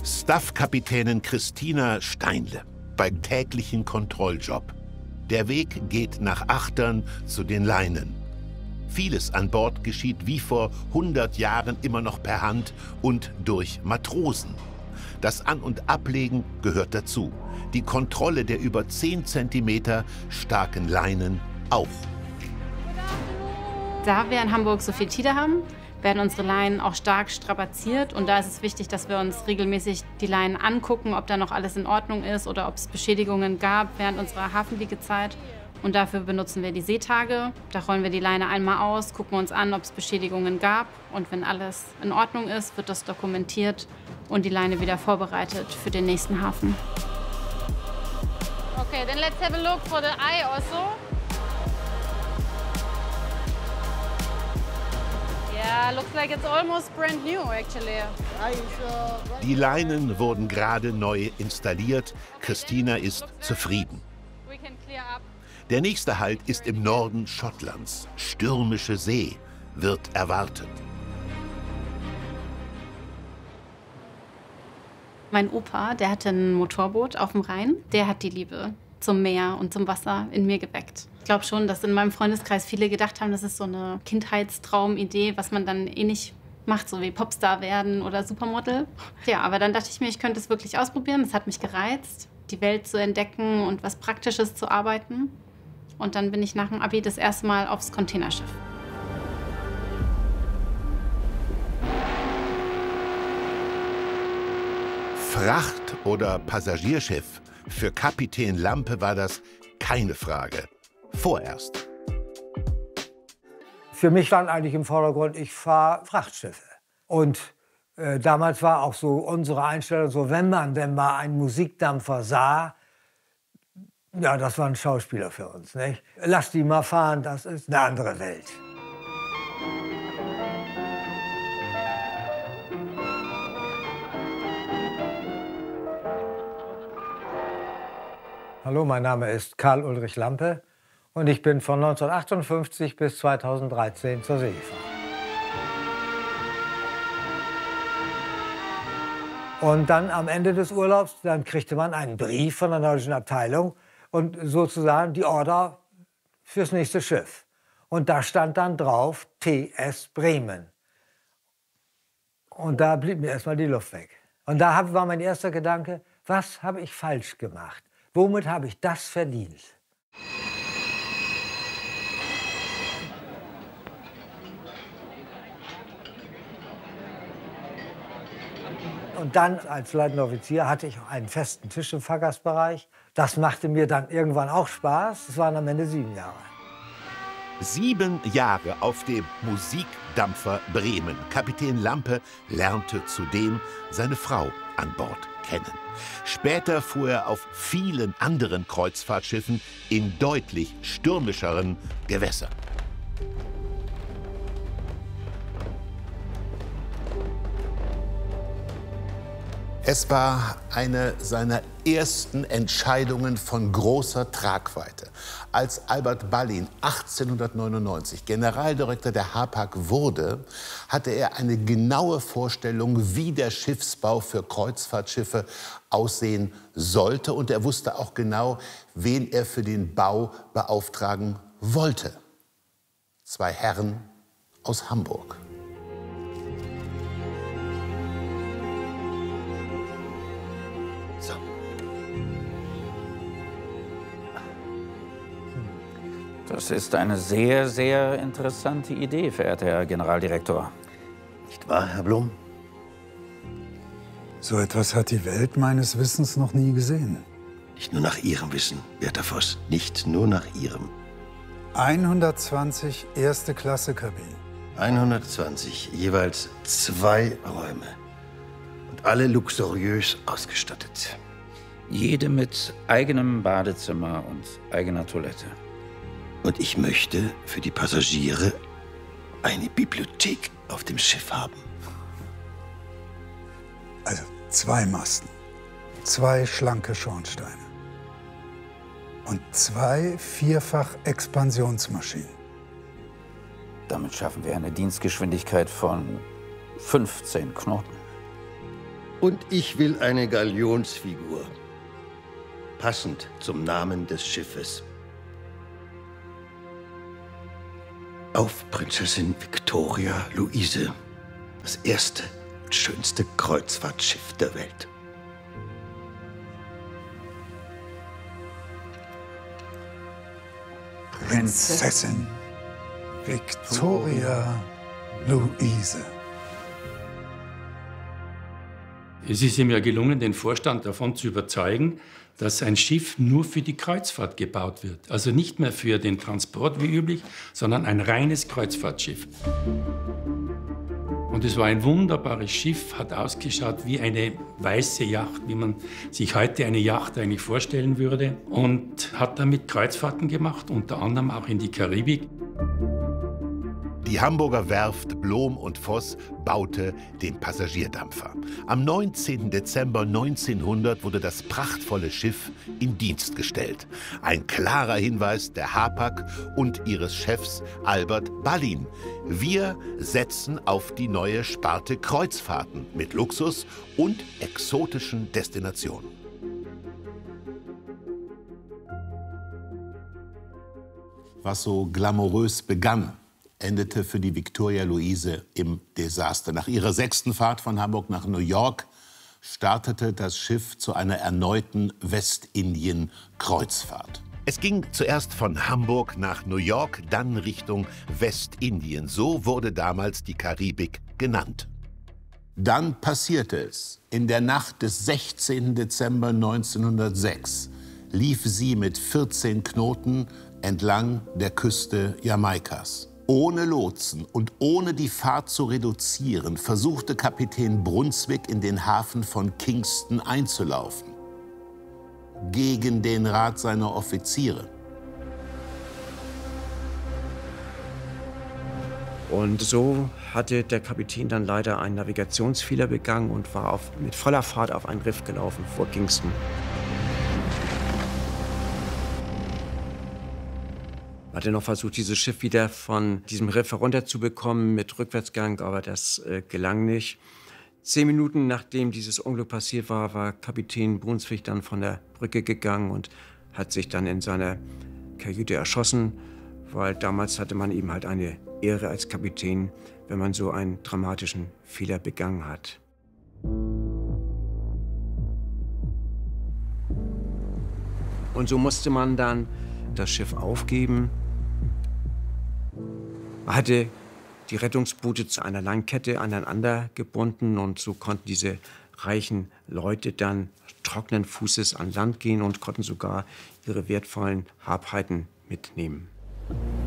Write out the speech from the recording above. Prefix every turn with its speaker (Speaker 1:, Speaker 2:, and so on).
Speaker 1: Staffkapitänin Christina Steinle beim täglichen Kontrolljob. Der Weg geht nach Achtern zu den Leinen. Vieles an Bord geschieht wie vor 100 Jahren immer noch per Hand und durch Matrosen. Das An- und Ablegen gehört dazu. Die Kontrolle der über 10 cm starken Leinen auch.
Speaker 2: Da wir in Hamburg so viel Tide haben, werden unsere Leinen auch stark strapaziert. Und da ist es wichtig, dass wir uns regelmäßig die Leinen angucken, ob da noch alles in Ordnung ist oder ob es Beschädigungen gab während unserer Hafenliegezeit. Und dafür benutzen wir die Seetage. Da rollen wir die Leine einmal aus, gucken uns an, ob es Beschädigungen gab. Und wenn alles in Ordnung ist, wird das dokumentiert und die Leine wieder vorbereitet für den nächsten Hafen.
Speaker 3: Okay, then let's have a look for the eye also. Yeah, looks like it's almost brand new actually.
Speaker 1: Die Leinen wurden gerade neu installiert. Christina ist zufrieden.
Speaker 3: We can clear up.
Speaker 1: Der nächste Halt ist im Norden Schottlands. Stürmische See wird erwartet.
Speaker 2: Mein Opa, der hatte ein Motorboot auf dem Rhein. Der hat die Liebe zum Meer und zum Wasser in mir geweckt. Ich glaube schon, dass in meinem Freundeskreis viele gedacht haben, das ist so eine Kindheitstraumidee, was man dann eh nicht macht, so wie Popstar werden oder Supermodel. Ja, aber dann dachte ich mir, ich könnte es wirklich ausprobieren. Das hat mich gereizt, die Welt zu entdecken und was Praktisches zu arbeiten. Und dann bin ich nach dem Abi das erste Mal aufs Containerschiff.
Speaker 1: Fracht- oder Passagierschiff? Für Kapitän Lampe war das keine Frage. Vorerst.
Speaker 4: Für mich stand eigentlich im Vordergrund, ich fahre Frachtschiffe. Und damals war auch so unsere Einstellung so, wenn man denn mal einen Musikdampfer sah, ja, das war ein Schauspieler für uns, nicht? Lass die mal fahren, das ist eine andere Welt. Hallo, mein Name ist Karl Ulrich Lampe und ich bin von 1958 bis 2013 zur See gefahren. Und dann am Ende des Urlaubs, dann kriegte man einen Brief von der nordischen Abteilung und sozusagen die Order fürs nächste Schiff. Und da stand dann drauf TS Bremen. Und da blieb mir erstmal die Luft weg. Und da war mein erster Gedanke, was habe ich falsch gemacht? Womit habe ich das verdient? Und dann als leitender Offizier hatte ich auch einen festen Tisch im Fahrgastbereich. Das machte mir dann irgendwann auch Spaß. Es waren am Ende 7 Jahre.
Speaker 1: 7 Jahre auf dem Musikdampfer Bremen. Kapitän Lampe lernte zudem seine Frau an Bord kennen. Später fuhr er auf vielen anderen Kreuzfahrtschiffen in deutlich stürmischeren Gewässern. Es war eine seiner ersten Entscheidungen von großer Tragweite. Als Albert Ballin 1899 Generaldirektor der Hapag wurde, hatte er eine genaue Vorstellung, wie der Schiffsbau für Kreuzfahrtschiffe aussehen sollte. Und er wusste auch genau, wen er für den Bau beauftragen wollte. 2 Herren aus Hamburg.
Speaker 5: Das ist eine sehr, sehr interessante Idee, verehrter Herr Generaldirektor.
Speaker 6: Nicht wahr, Herr Blum?
Speaker 7: So etwas hat die Welt meines Wissens noch nie gesehen.
Speaker 6: Nicht nur nach Ihrem Wissen, werter Voss. Nicht nur nach Ihrem.
Speaker 7: 120 Erste-Klasse-Kabinen.
Speaker 6: 120, jeweils 2 Räume. Und alle luxuriös ausgestattet.
Speaker 5: Jede mit eigenem Badezimmer und eigener Toilette.
Speaker 6: Und ich möchte für die Passagiere eine Bibliothek auf dem Schiff haben.
Speaker 7: Also 2 Masten, 2 schlanke Schornsteine und 2 Vierfach-Expansionsmaschinen.
Speaker 5: Damit schaffen wir eine Dienstgeschwindigkeit von 15 Knoten.
Speaker 6: Und ich will eine Galionsfigur, passend zum Namen des Schiffes. Auf Prinzessin Victoria Luise, das erste und schönste Kreuzfahrtschiff der Welt.
Speaker 7: Prinzessin Victoria Luise.
Speaker 8: Es ist ihm ja gelungen, den Vorstand davon zu überzeugen, dass ein Schiff nur für die Kreuzfahrt gebaut wird. Also nicht mehr für den Transport wie üblich, sondern ein reines Kreuzfahrtschiff. Und es war ein wunderbares Schiff, hat ausgeschaut wie eine weiße Yacht, wie man sich heute eine Yacht eigentlich vorstellen würde. Und hat damit Kreuzfahrten gemacht, unter anderem auch in die Karibik.
Speaker 1: Die Hamburger Werft Blohm und Voss baute den Passagierdampfer. Am 19. Dezember 1900 wurde das prachtvolle Schiff in Dienst gestellt. Ein klarer Hinweis der Hapag und ihres Chefs Albert Ballin. Wir setzen auf die neue Sparte Kreuzfahrten mit Luxus und exotischen Destinationen. Was so glamourös begann, endete für die Victoria Luise im Desaster. Nach ihrer 6. Fahrt von Hamburg nach New York startete das Schiff zu einer erneuten Westindien-Kreuzfahrt. Es ging zuerst von Hamburg nach New York, dann Richtung Westindien. So wurde damals die Karibik genannt. Dann passierte es. In der Nacht des 16. Dezember 1906 lief sie mit 14 Knoten entlang der Küste Jamaikas. Ohne Lotsen und ohne die Fahrt zu reduzieren, versuchte Kapitän Brunswick in den Hafen von Kingston einzulaufen. Gegen den Rat seiner Offiziere.
Speaker 9: Und so hatte der Kapitän dann leider einen Navigationsfehler begangen und war mit voller Fahrt auf ein Riff gelaufen vor Kingston. Er hatte noch versucht, dieses Schiff wieder von diesem Riff herunterzubekommen mit Rückwärtsgang, aber das gelang nicht. 10 Minuten nachdem dieses Unglück passiert war, war Kapitän Brunswick dann von der Brücke gegangen und hat sich dann in seiner Kajüte erschossen, weil damals hatte man eben halt eine Ehre als Kapitän, wenn man so einen dramatischen Fehler begangen hat. Und so musste man dann das Schiff aufgeben. Man hatte die Rettungsboote zu einer langen Kette aneinander gebunden und so konnten diese reichen Leute dann trockenen Fußes an Land gehen und konnten sogar ihre wertvollen Habheiten mitnehmen.